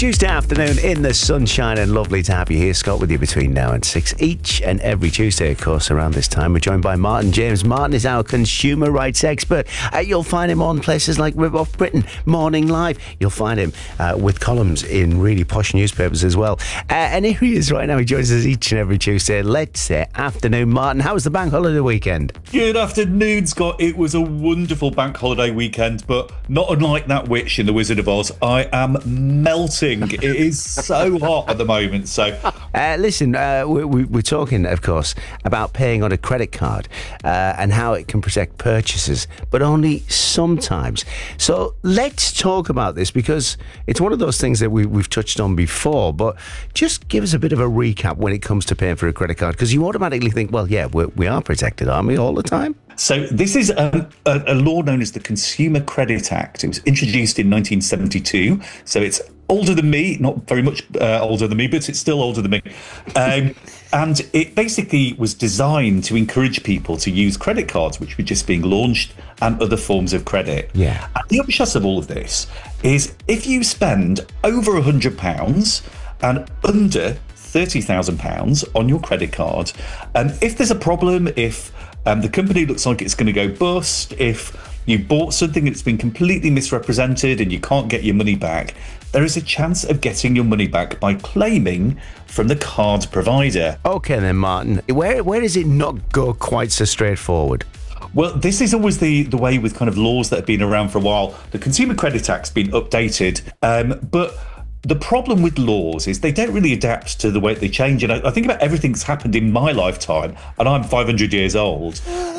Tuesday afternoon in the sunshine, and lovely to have you here, Scott, with you between now and 6 each and every Tuesday, of course. Around this time, we're joined by Martin James. Martin is our consumer rights expert. You'll find him on places like Rip Off Britain, Morning Live. You'll find him with columns in really posh newspapers as well. And here he is right now. He joins us each and every Tuesday. Let's say afternoon, Martin. How was the bank holiday weekend? Good afternoon, Scott. It was a wonderful bank holiday weekend, but not unlike that witch in The Wizard of Oz, I am melting. It is so hot at the moment. So, listen, we're talking, of course, about paying on a credit card and how it can protect purchases, but only sometimes. So let's talk about this, because it's one of those things that we've touched on before, but just give us a bit of a recap when it comes to paying for a credit card, because you automatically think, well, yeah, we are protected, aren't we, all the time? So this is a law known as the Consumer Credit Act. It was introduced in 1972, so it's older than me, not very much older than me, but it's still older than me. And it basically was designed to encourage people to use credit cards, which were just being launched, and other forms of credit. Yeah. And the upshot of all of this is if you spend over £100 and under £30,000 on your credit card, and if there's a problem, if the company looks like it's going to go bust, if you bought something that's been completely misrepresented and you can't get your money back, there is a chance of getting your money back by claiming from the card provider. Okay then, Martin, where does it not go quite so straightforward? Well, this is always the way with kind of laws that have been around for a while. The Consumer Credit Act's been updated, but the problem with laws is they don't really adapt to the way they change. And I think about everything that's happened in my lifetime, and I'm 500 years old.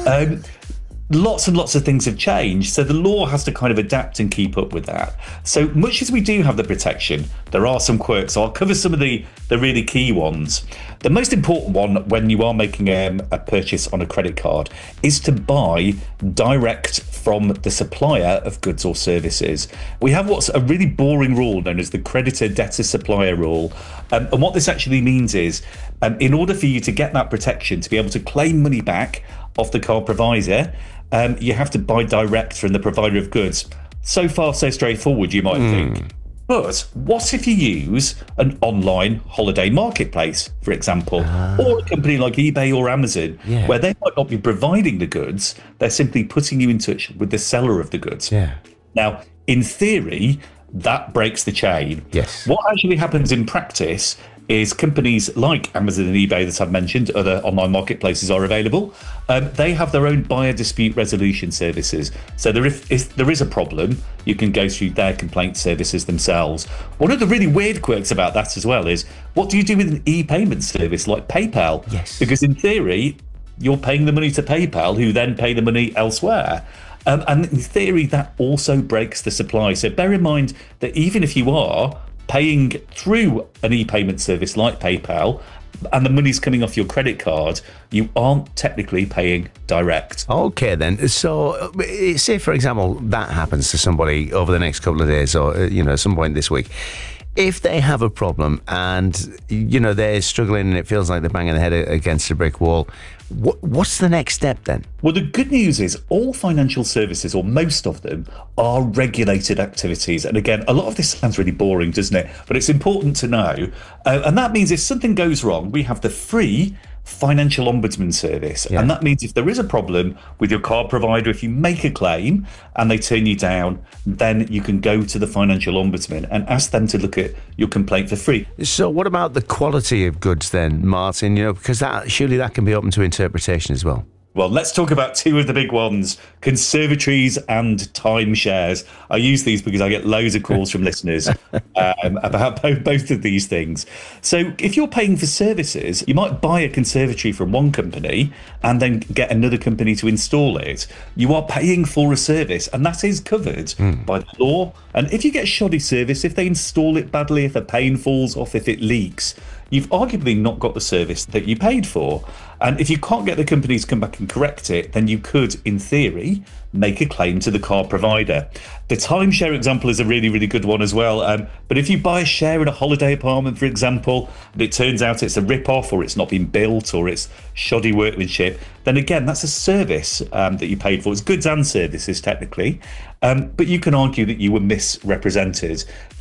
Lots and lots of things have changed, so the law has to kind of adapt and keep up with that. So much as we do have the protection, there are some quirks. So I'll cover some of the really key ones. The most important one when you are making a purchase on a credit card is to buy direct from the supplier of goods or services. We have what's a really boring rule known as the creditor-debtor-supplier rule. And what this actually means is, in order for you to get that protection, to be able to claim money back off the card provider, you have to buy direct from the provider of goods. So far, so straightforward, you might think. But what if you use an online holiday marketplace, for example, or a company like eBay or Amazon, where they might not be providing the goods, they're simply putting you in touch with the seller of the goods. Yeah. Now, in theory, that breaks the chain. Yes. What actually happens in practice is companies like Amazon and eBay that I've mentioned, other online marketplaces are available. They have their own buyer dispute resolution services. So if there is a problem, you can go through their complaint services themselves. One of the really weird quirks about that as well is, what do you do with an e-payment service like PayPal? Yes. Because in theory, you're paying the money to PayPal, who then pay the money elsewhere. And in theory, that also breaks the supply. So bear in mind that even if you are paying through an e-payment service like PayPal and the money's coming off your credit card, you aren't technically paying direct. Okay then, so say for example that happens to somebody over the next couple of days, or at some point this week. If they have a problem and they're struggling and it feels like they're banging their head against a brick wall, what's the next step then? Well, the good news is all financial services, or most of them, are regulated activities. And again, a lot of this sounds really boring, doesn't it? But it's important to know. And that means if something goes wrong, we have the free Financial Ombudsman Service. And that means if there is a problem with your card provider, if you make a claim and they turn you down, then you can go to the Financial Ombudsman and ask them to look at your complaint for free. So what about the quality of goods then, Martin? Because surely that can be open to interpretation as well. Well, let's talk about two of the big ones, conservatories and timeshares. I use these because I get loads of calls from listeners about both of these things. So if you're paying for services, you might buy a conservatory from one company and then get another company to install it. You are paying for a service, and that is covered by the law. And if you get shoddy service, if they install it badly, if a pane falls off, if it leaks, you've arguably not got the service that you paid for. And if you can't get the company to come back and correct it, then you could, in theory, make a claim to the car provider. The timeshare example is a really, really good one as well. But if you buy a share in a holiday apartment, for example, and it turns out it's a rip-off, or it's not been built, or it's shoddy workmanship, then again, that's a service that you paid for. It's goods and services, technically. But you can argue that you were misrepresented.